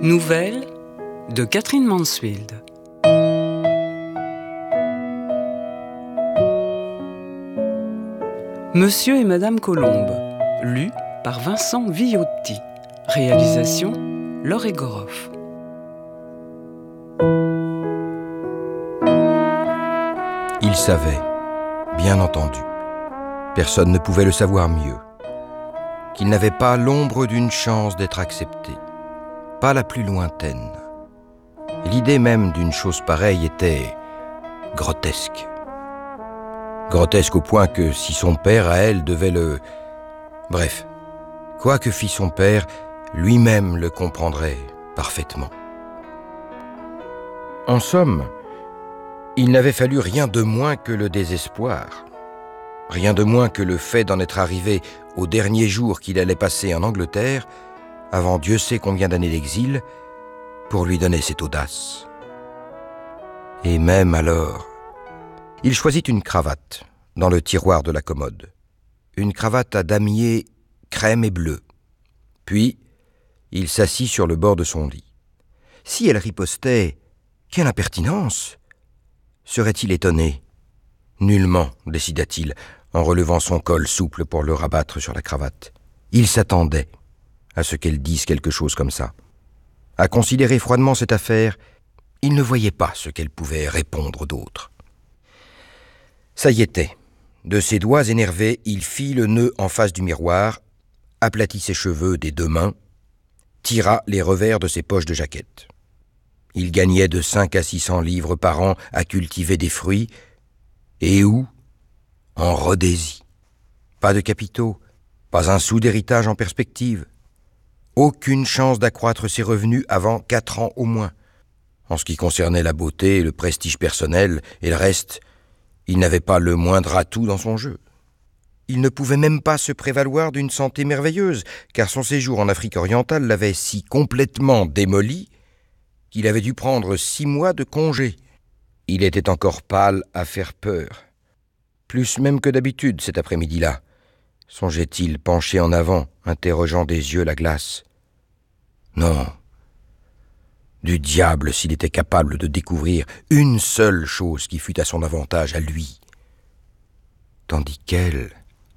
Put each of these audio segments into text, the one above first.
Nouvelle de Catherine Mansfield. Monsieur et Madame Colombe, lu par Vincent Viotti. Réalisation Laure Egoroff. Il savait, bien entendu, personne ne pouvait le savoir mieux, qu'il n'avait pas l'ombre d'une chance d'être accepté, pas la plus lointaine. L'idée même d'une chose pareille était grotesque. Grotesque au point que si son père à elle devait le... Bref, quoi que fît son père, lui-même le comprendrait parfaitement. En somme, il n'avait fallu rien de moins que le désespoir, rien de moins que le fait d'en être arrivé au dernier jour qu'il allait passer en Angleterre, avant Dieu sait combien d'années d'exil, pour lui donner cette audace. Et même alors, il choisit une cravate dans le tiroir de la commode, une cravate à damier crème et bleu. Puis, il s'assit sur le bord de son lit. Si elle ripostait « Quelle impertinence !» serait-il étonné? Nullement, décida-t-il, en relevant son col souple pour le rabattre sur la cravate. Il s'attendait à ce qu'elle dise quelque chose comme ça. À considérer froidement cette affaire, il ne voyait pas ce qu'elle pouvait répondre d'autre. Ça y était. De ses doigts énervés, il fit le nœud en face du miroir, aplatit ses cheveux des deux mains, tira les revers de ses poches de jaquette. Il gagnait de 5 à 600 livres par an à cultiver des fruits. Et où? En Rhodésie. Pas de capitaux, pas un sou d'héritage en perspective. Aucune chance d'accroître ses revenus avant 4 ans au moins. En ce qui concernait la beauté, le prestige personnel et le reste, il n'avait pas le moindre atout dans son jeu. Il ne pouvait même pas se prévaloir d'une santé merveilleuse, car son séjour en Afrique orientale l'avait si complètement démoli qu'il avait dû prendre 6 mois de congé. Il était encore pâle à faire peur. Plus même que d'habitude cet après-midi-là, songeait-il penché en avant, interrogeant des yeux la glace. Non. Du diable s'il était capable de découvrir une seule chose qui fût à son avantage, à lui. Tandis qu'elle...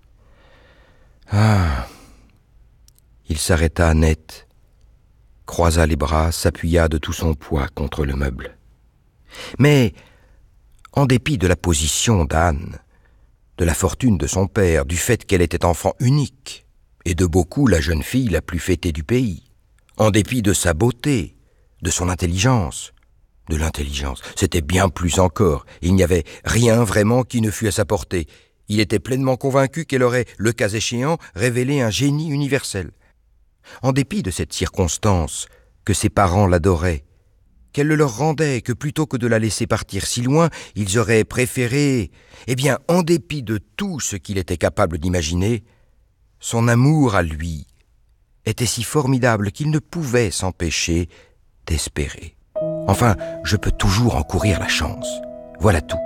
Ah! Il s'arrêta net, croisa les bras, s'appuya de tout son poids contre le meuble. Mais, en dépit de la position d'Anne, de la fortune de son père, du fait qu'elle était enfant unique, et de beaucoup la jeune fille la plus fêtée du pays, en dépit de sa beauté, de son intelligence, de l'intelligence, c'était bien plus encore, il n'y avait rien vraiment qui ne fût à sa portée. Il était pleinement convaincu qu'elle aurait, le cas échéant, révélé un génie universel. En dépit de cette circonstance, que ses parents l'adoraient, qu'elle le leur rendait, que plutôt que de la laisser partir si loin, ils auraient préféré, en dépit de tout ce qu'il était capable d'imaginer, son amour à lui était si formidable qu'il ne pouvait s'empêcher d'espérer. Enfin, je peux toujours encourir la chance. Voilà tout.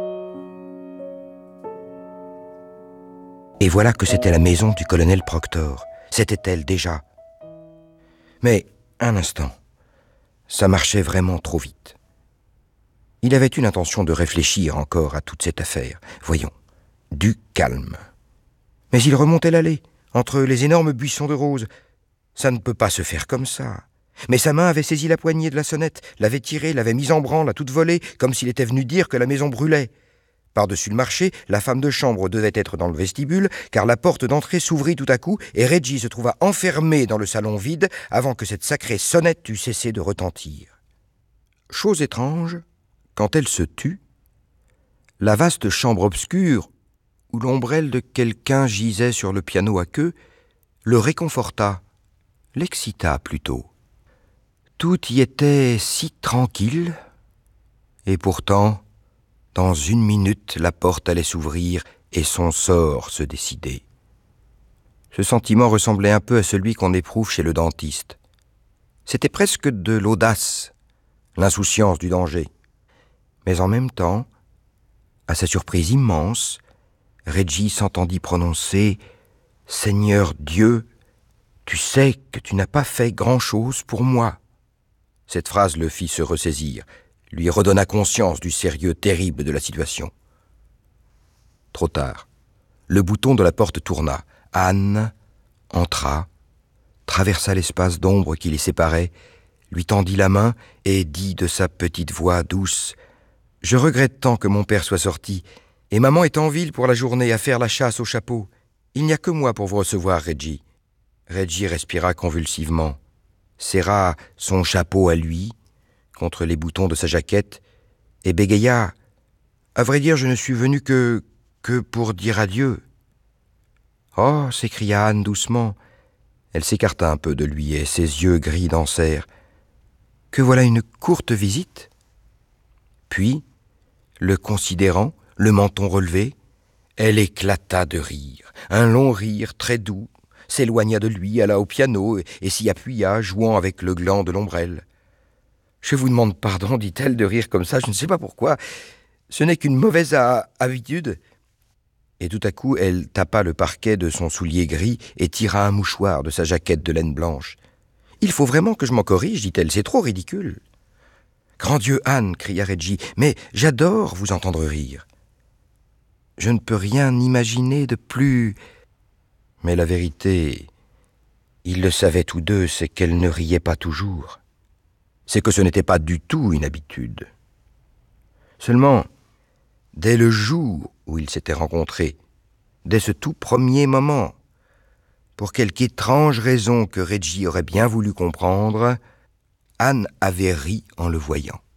Et voilà que c'était la maison du colonel Proctor. C'était elle déjà. Mais, un instant, ça marchait vraiment trop vite. Il avait une intention de réfléchir encore à toute cette affaire. Voyons, du calme. Mais il remontait l'allée, entre les énormes buissons de roses. Ça ne peut pas se faire comme ça. Mais sa main avait saisi la poignée de la sonnette, l'avait tirée, l'avait mise en branle à toute volée, comme s'il était venu dire que la maison brûlait. Par-dessus le marché, la femme de chambre devait être dans le vestibule, car la porte d'entrée s'ouvrit tout à coup, et Reggie se trouva enfermé dans le salon vide avant que cette sacrée sonnette eût cessé de retentir. Chose étrange, quand elle se tut, la vaste chambre obscure, où l'ombrelle de quelqu'un gisait sur le piano à queue, le réconforta, l'excita plutôt. Tout y était si tranquille, et pourtant, dans 1 minute, la porte allait s'ouvrir et son sort se décider. Ce sentiment ressemblait un peu à celui qu'on éprouve chez le dentiste. C'était presque de l'audace, l'insouciance du danger. Mais en même temps, à sa surprise immense, Reggie s'entendit prononcer « Seigneur Dieu, tu sais que tu n'as pas fait grand-chose pour moi. Cette phrase le fit se ressaisir, lui redonna conscience du sérieux terrible de la situation. Trop tard. Le bouton de la porte tourna. Anne entra, traversa l'espace d'ombre qui les séparait, lui tendit la main et dit de sa petite voix douce « Je regrette tant que mon père soit sorti, et maman est en ville pour la journée à faire la chasse au chapeau. Il n'y a que moi pour vous recevoir, Reggie. » Reggie respira convulsivement, serra son chapeau à lui, contre les boutons de sa jaquette, et bégaya « À vrai dire, je ne suis venu que pour dire adieu. » « Oh !» s'écria Anne doucement. Elle s'écarta un peu de lui et ses yeux gris dansèrent. « Que voilà une courte visite ?» Puis, le considérant, le menton relevé, elle éclata de rire. Un long rire très doux, s'éloigna de lui, alla au piano et s'y appuya, jouant avec le gland de l'ombrelle. « Je vous demande pardon, dit-elle, de rire comme ça, je ne sais pas pourquoi. Ce n'est qu'une mauvaise habitude. » Et tout à coup, elle tapa le parquet de son soulier gris et tira un mouchoir de sa jaquette de laine blanche. « Il faut vraiment que je m'en corrige, dit-elle, c'est trop ridicule. »« Grand Dieu, Anne !» cria Reggie, « mais j'adore vous entendre rire. »« Je ne peux rien imaginer de plus... » Mais la vérité, ils le savaient tous deux, c'est qu'elle ne riait pas toujours. C'est que ce n'était pas du tout une habitude. Seulement, dès le jour où ils s'étaient rencontrés, dès ce tout premier moment, pour quelque étrange raison que Reggie aurait bien voulu comprendre, Anne avait ri en le voyant.